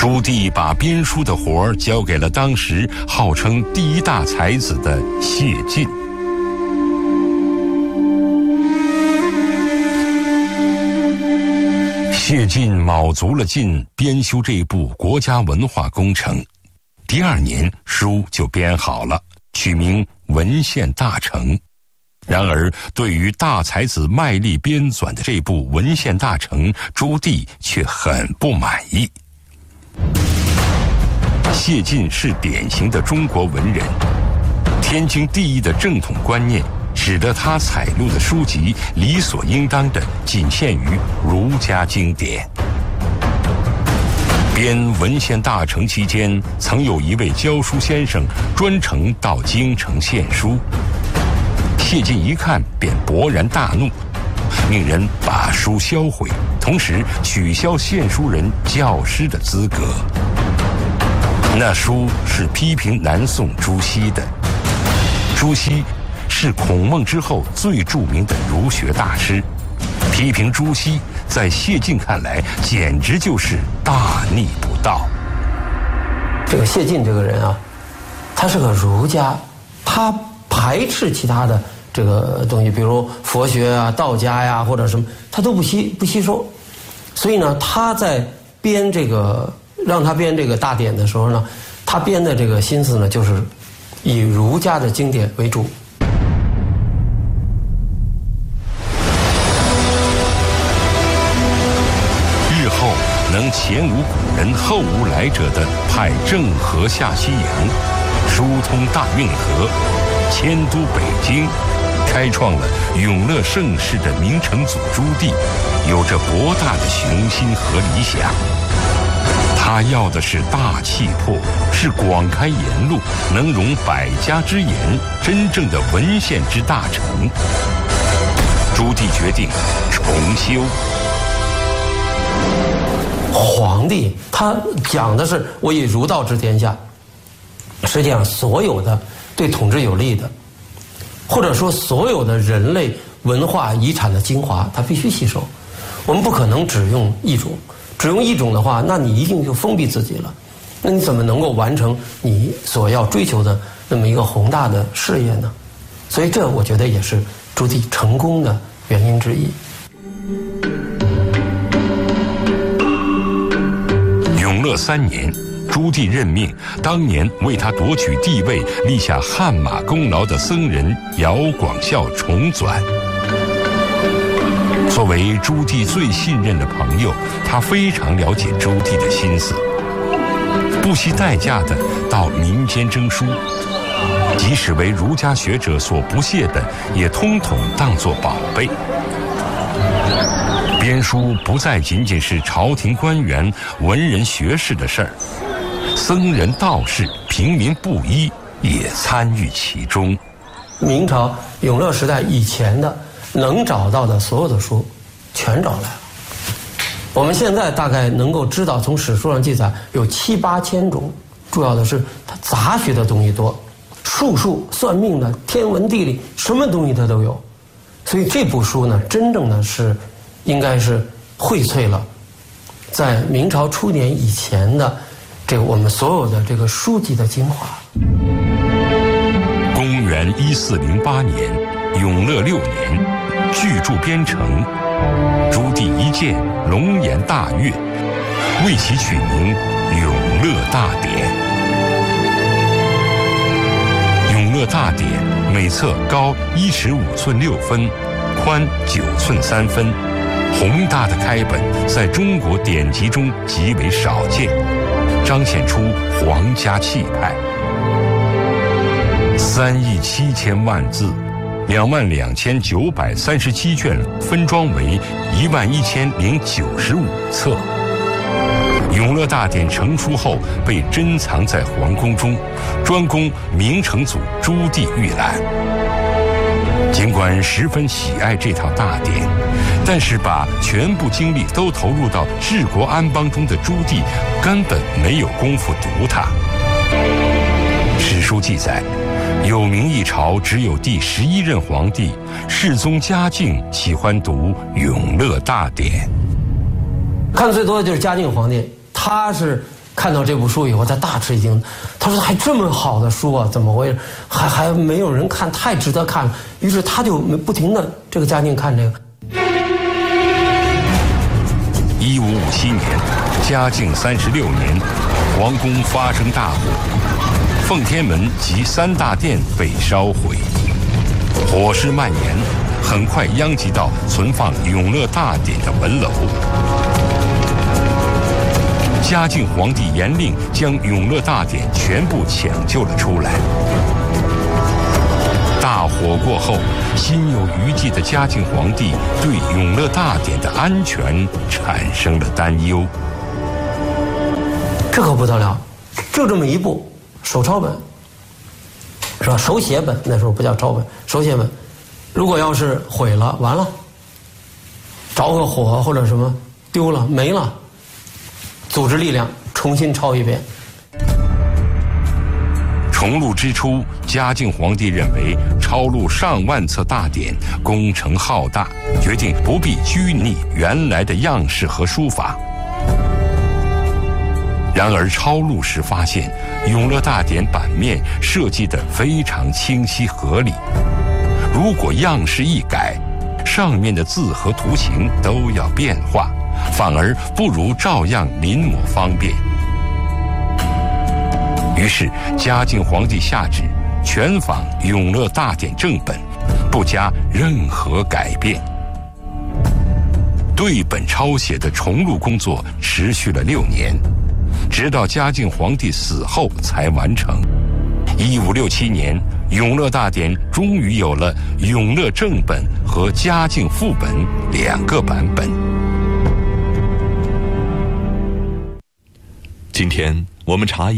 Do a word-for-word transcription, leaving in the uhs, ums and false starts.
朱棣把编书的活儿交给了当时号称第一大才子的谢晋。谢晋卯足了劲编修这部国家文化工程，第二年书就编好了，取名《文献大成》。然而，对于大才子卖力编纂的这部《文献大成》，朱棣却很不满意。谢晋是典型的中国文人，天经地义的正统观念使得他采录的书籍理所应当的仅限于儒家经典。编《文献大成》期间，曾有一位教书先生专程到京城献书。谢晋一看便勃然大怒，命人把书销毁，同时取消献书人教师的资格。那书是批评南宋朱熹的。朱熹是孔孟之后最著名的儒学大师，批评朱熹在谢晋看来简直就是大逆不道。 这个谢晋这个人啊，他是个儒家，他排斥其他的这个东西，比如佛学啊、道家呀或者什么，他都不吸不吸收。所以呢，他在编这个让他编这个大典的时候呢，他编的这个心思呢，就是以儒家的经典为主。 日后能前无古人后无来者的派郑和下西洋，疏通大运河，迁都北京，开创了永乐盛世的明成祖朱棣，有着博大的雄心和理想。他要的是大气魄，是广开言路，能容百家之言，真正的文献之大成。朱棣决定重修。 皇帝他讲的是我以儒道治天下，实际上所有的对统治有利的，或者说所有的人类文化遗产的精华，他必须吸收。我们不可能只用一种，只用一种的话，那你一定就封闭自己了。那你怎么能够完成你所要追求的那么一个宏大的事业呢？所以这我觉得也是朱棣成功的原因之一。 永乐三年，朱棣任命当年为他夺取帝位立下汗马功劳的僧人姚广孝重纂。作为朱棣最信任的朋友，他非常了解朱棣的心思，不惜代价的到民间征书，即使为儒家学者所不屑的，也通统当作宝贝。编书不再仅仅是朝廷官员、文人学士的事儿，僧人道士、平民布衣也参与其中。 明朝永乐时代以前的能找到的所有的书全找来了。我们现在大概能够知道，从史书上记载有七八千种，主要的是它杂学的东西多，术数、算命的、天文地理，什么东西它都有。所以这部书呢，真正的是应该是荟萃了在明朝初年以前的这个我们所有的这个书籍的精华。 公元一四零八年，永乐六年，巨著编成，朱棣一见，龙颜大悦，为其取名《永乐大典》。永乐大典每册高一尺五寸六分，宽九寸三分，宏大的开本在中国典籍中极为少见，彰显出皇家气派。三亿七千万字，两万两千九百三十七卷，分装为一万一千零九十五册。永乐大典成书后，被珍藏在皇宫中，专供明成祖朱棣预览。尽管十分喜爱这套大典，但是把全部精力都投入到治国安邦中的朱棣，根本没有功夫读它。史书记载，有名一朝只有第十一任皇帝世宗嘉靖喜欢读永乐大典。 看最多的就是嘉靖皇帝，他是看到这部书以后，他大吃一惊。他说：“还这么好的书啊，怎么回事？还还没有人看，太值得看了。”于是他就不停的这个嘉靖看这个。 一五五七年，嘉靖三十六年，皇宫发生大火，奉天门及三大殿被烧毁，火势蔓延，很快殃及到存放《永乐大典》的文楼。嘉靖皇帝严令将《永乐大典》全部抢救了出来。大火过后，心有余悸的嘉靖皇帝对《永乐大典》的安全产生了担忧。 这可不得了，就这么一部手抄本，是吧？手写本，那时候不叫抄本，手写本，如果要是毁了，完了，着个火或者什么丢了没了，组织力量重新抄一遍。 重录之初，嘉靖皇帝认为抄录上万册大典工程浩大，决定不必拘泥原来的样式和书法。然而抄录时发现，《永乐大典》版面设计得非常清晰合理，如果样式一改，上面的字和图形都要变化，反而不如照样临摹方便。于是嘉靖皇帝下旨全仿《永乐大典》正本，不加任何改变。对本抄写的重录工作持续了六年，直到嘉靖皇帝死后才完成。一五六七年，《永乐大典》终于有了永乐正本和嘉靖副本两个版本。 今天我们查